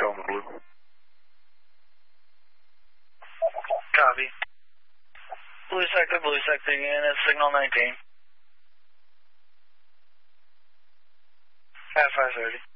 Delta Blue. Copy. Blue sector unit, signal 19. At 5:30.